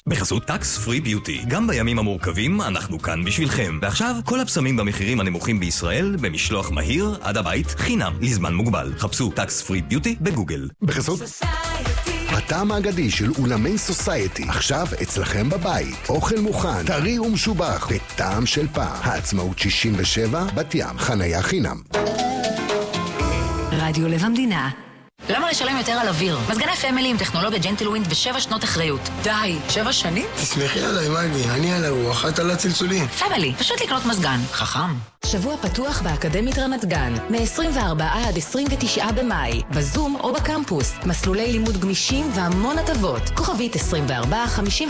בחסות טקס פרי ביוטי. גם בימים המורכבים אנחנו כאן בשבילכם. ועכשיו כל הבשמים במחירים הנמוכים בישראל במשלוח מהיר עד הבית חינם לזמן מוגבל. חפשו טקס פרי ביוטי בגוגל. בחסות הטעם האגדי של אולמי סוסייטי, עכשיו אצלכם בבית. אוכל מוכן, טרי ומשובח, בטעם של פעם. העצמאות 67, בת ים, חניה חינם. רדיו לב המדינה. למה לשלם יותר על אוויר? מזגני פמילי עם טכנולוגיה ג'נטלווינד ב7 שנות אחריות. די, 7 שנים? תסמכי עליי, מגי, אני על הרוח, את על הצלצולים. פמילי, פשוט לקנות מזגן. חכם. שבוע פתוח באקדמית רמת גן, מ-24 עד 29 במאי, בזום או בקמפוס. מסלולי לימוד גמישים והמון הטבות. כוכבית 2450